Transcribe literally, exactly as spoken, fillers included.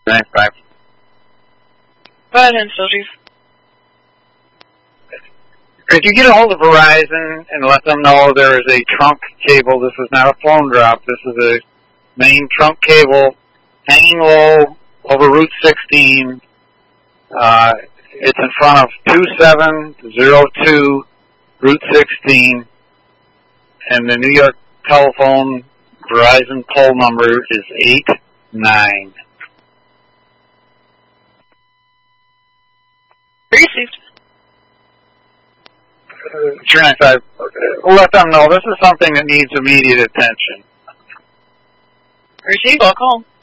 Thanks, bye. Go ahead, Install Chief. Could you get a hold of Verizon and let them know there is a trunk cable? This is not a phone drop. This is a main trunk cable hanging low over Route sixteen. Uh, it's in front of two seven zero two Route sixteen. And the New York telephone Verizon poll number is eight nine. Received. three nine five. Let them know this is something that needs immediate attention. Received. I'll call.